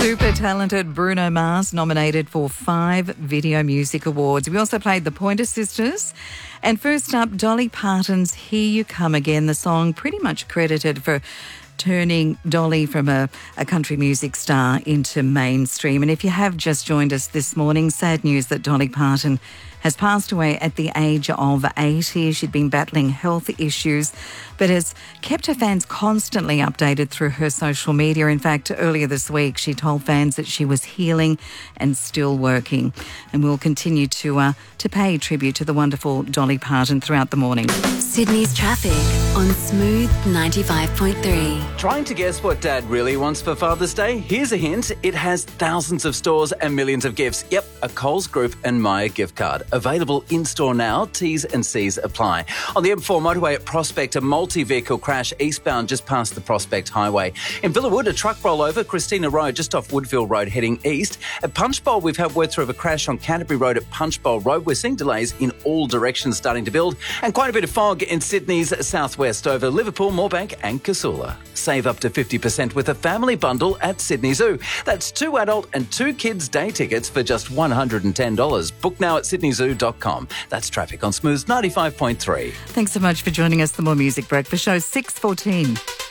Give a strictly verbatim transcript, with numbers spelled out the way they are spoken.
Super talented Bruno Mars nominated for five Video Music Awards. We also played the Pointer Sisters. And first up, Dolly Parton's Here You Come Again, the song pretty much credited for turning Dolly from a, a country music star into mainstream. And if you have just joined us this morning, sad news that Dolly Parton has passed away at the age of eighty. She'd been battling health issues, but has kept her fans constantly updated through her social media. In fact, earlier this week, she told fans that she was healing and still working. And we'll continue to uh, to pay tribute to the wonderful Dolly Parton throughout the morning. Sydney's traffic on Smooth ninety-five point three. Trying to guess what Dad really wants for Father's Day? Here's a hint. It has thousands of stores and millions of gifts. Yep, a Coles Group and Myer gift card. Available in-store now. T's and C's apply. On the M four motorway at Prospect, a multi-vehicle crash eastbound just past the Prospect Highway. In Villawood, a truck rollover, Christina Road, just off Woodville Road heading east. At Punchbowl, we've had word through of a crash on Canterbury Road at Punchbowl Road. We're seeing delays in all directions starting to build. And quite a bit of fog in Sydney's southwest over Liverpool, Moorebank and Casula. Save up to fifty percent with a family bundle at Sydney Zoo. That's two adult and two kids' day tickets for just one hundred ten dollars. Book now at sydney zoo dot com. That's traffic on Smooth ninety-five point three. Thanks so much for joining us. The More Music Breakfast Show, six fourteen.